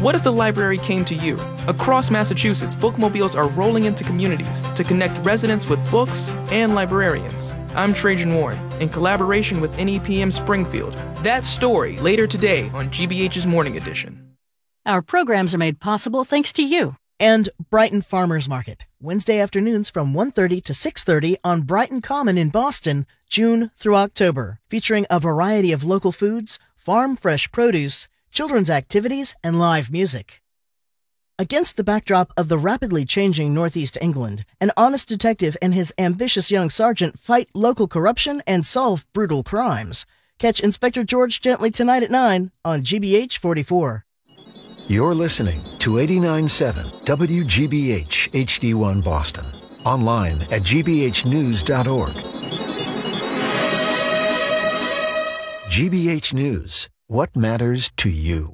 What if the library came to you? Across Massachusetts, bookmobiles are rolling into communities to connect residents with books and librarians. I'm Trajan Warren, in collaboration with NEPM Springfield. That story later today on GBH's Morning Edition. Our programs are made possible thanks to you. And Brighton Farmers Market, Wednesday afternoons from 1:30 to 6:30 on Brighton Common in Boston, June through October, featuring a variety of local foods, farm fresh produce, children's activities, and live music. Against the backdrop of the rapidly changing Northeast England, an honest detective and his ambitious young sergeant fight local corruption and solve brutal crimes. Catch Inspector George Gently tonight at 9 on GBH 44. You're listening to 89.7 WGBH HD1 Boston. Online at gbhnews.org. GBH News. What matters to you?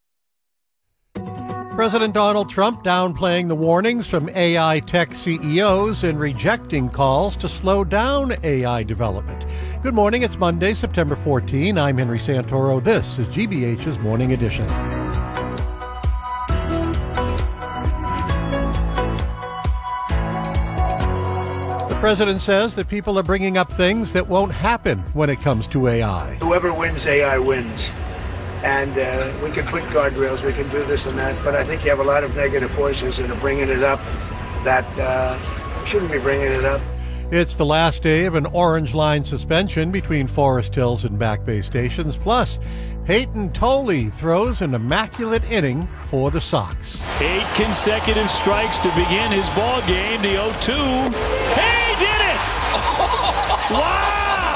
President Donald Trump downplaying the warnings from AI tech CEOs and rejecting calls to slow down AI development. Good morning. It's Monday, September 14. I'm Henry Santoro. This is GBH's Morning Edition. The president says that people are bringing up things that won't happen when it comes to AI. Whoever wins AI wins. And we can put guardrails, we can do this and that, but I think you have a lot of negative forces that are bringing it up that shouldn't be bringing it up. It's the last day of an orange line suspension between Forest Hills and Back Bay stations. Plus, Peyton Tolley throws an immaculate inning for the Sox. 8 consecutive strikes to begin his ball game. The 0-2. He did it! Wow!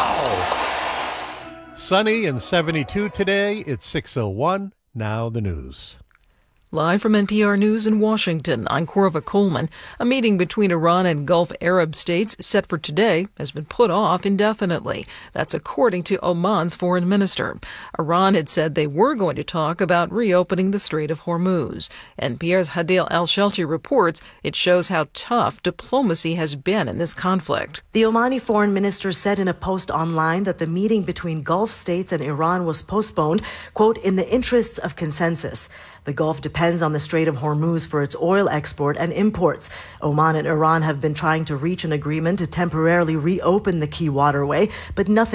Sunny and 72 today. It's 6:01. Now the news. Live from NPR News in Washington, I'm Corva Coleman. A meeting between Iran and Gulf Arab states set for today has been put off indefinitely. That's according to Oman's foreign minister. Iran had said they were going to talk about reopening the Strait of Hormuz. NPR's Hadil Al-Shelchi reports it shows how tough diplomacy has been in this conflict. The Omani foreign minister said in a post online that the meeting between Gulf states and Iran was postponed, quote, in the interests of consensus. The Gulf depends on the Strait of Hormuz for its oil export and imports. Oman and Iran have been trying to reach an agreement to temporarily reopen the key waterway, but nothing